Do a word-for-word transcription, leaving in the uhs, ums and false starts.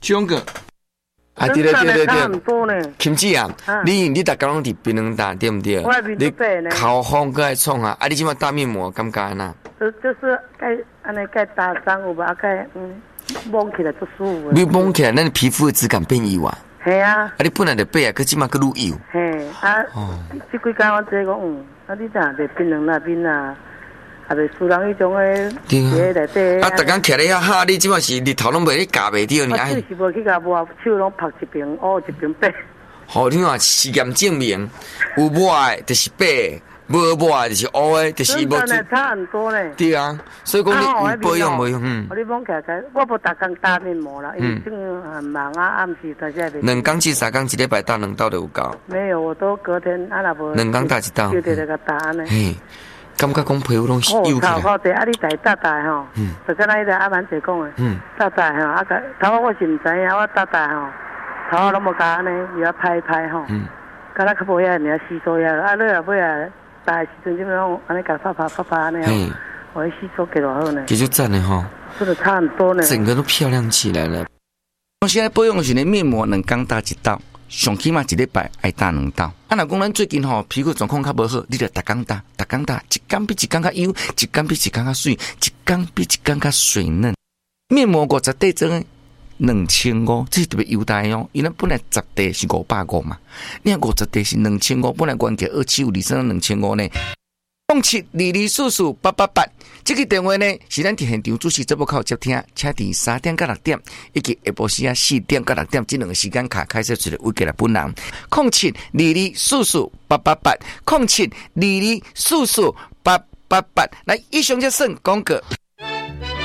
中个。啊，对对对对对，김子啊，你你逐工拢伫槟榔搭对毋对？你口风搁爱创啊，啊，你即摆打面膜感觉安那？ 就就是该安尼该打伤有吧？该嗯摸起来就舒服。 你摸起来，咱皮肤的质感变油啊。 系啊。 啊，你本来就白啊，佮即摆佮愈油。 嘿，啊，即几工我坐讲，嗯，啊，你咋伫槟榔那边啊？啊，袂输人迄种诶，伫内底。 啊，逐工徛咧遐哈，你即摆是日头拢袂咧夹袂着呢？ 啊，就是无去夹无，手拢拍一边，乌一边白。 好，你看实验证明，有抹诶就是白，无抹诶就是乌诶，就是无。 真的差很多咧。 对啊，所以讲你有保养无用，嗯。 我你摸起来，我无逐工打面膜啦，因为最近很忙啊，暗时大家袂。 两工至三工一礼拜打两道就有够。 没有，我都隔天啊那无。 两工打一道。 就得那个打安尼。 嘿。感觉讲皮肤拢油起来。 头好者啊，你大大大吼，就跟那迄个阿曼姐讲诶，大大吼，啊个头发我是毋知影，我大大吼，头发拢无甲安尼，伊要拍拍吼，甲咱较无遐尔吸收遐，啊你若尾啊大时阵就种安尼甲拍拍拍拍安尼，我吸收几偌好呢？ 其实赞的吼， 真的差很多呢， 整个都漂亮起来了。我现在保养时呢，面膜两工打一道。上起码一礼拜爱打两道。啊，若讲咱最近吼皮肤状况较无好，你着逐工打，逐工打，一工比一工较油，一工比一工较水，一工比一工较水嫩。面膜五十块装两千五，这是特别优待哦。因为本来十块是五百五嘛，你看五十块是两千五，本来原价二七五，你升两千五呢。零七二二四四八八八，这个电话呢是咱伫现场主持节目口接听，请伫三点到六点，以及下晡时啊四点到六点这两个时间卡开始出来为给来本人。零七二二四四八八八，零七二二四四八八八，来以上就算广告。